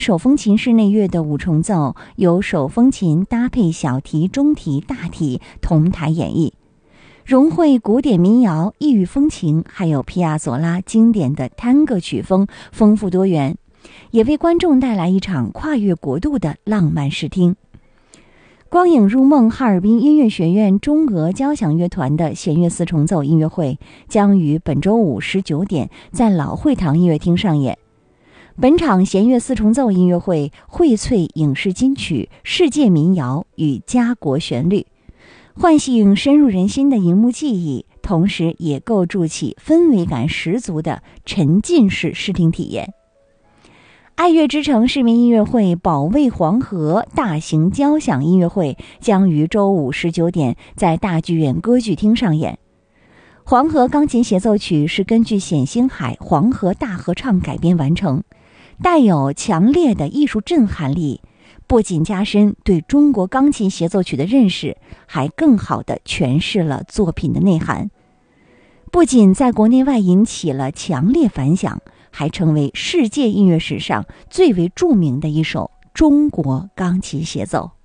手风琴室内乐的五重奏由手风琴搭配小提、中提、大提同台演绎，融汇古典民谣、异域风情，还有皮亚佐拉经典的探戈曲风，丰富多元，也为观众带来一场跨越国度的浪漫视听。光影入梦哈尔滨音乐学院中俄交响乐团的弦乐四重奏音乐会将于本周五19点在老会堂音乐厅上演。本场弦乐四重奏音乐会荟萃影视金曲、世界民谣与家国旋律，唤醒深入人心的荧幕记忆，同时也构筑起氛围感十足的沉浸式视听体验。爱乐之城市民音乐会保卫黄河大型交响音乐会将于周五19点在大剧院歌剧厅上演。黄河钢琴协奏曲是根据冼星海《黄河大合唱》改编完成，带有强烈的艺术震撼力，不仅加深对中国钢琴协奏曲的认识，还更好地诠释了作品的内涵。不仅在国内外引起了强烈反响，还成为世界音乐史上最为著名的一首中国钢琴协奏。